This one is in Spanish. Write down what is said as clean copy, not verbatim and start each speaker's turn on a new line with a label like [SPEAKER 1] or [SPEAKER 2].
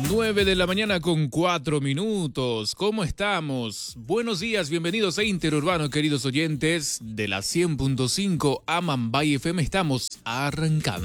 [SPEAKER 1] 9 de la mañana con 4 minutos. ¿Cómo estamos? Buenos días, bienvenidos a Interurbano, queridos oyentes de la 100.5 Amambay FM. Estamos arrancando.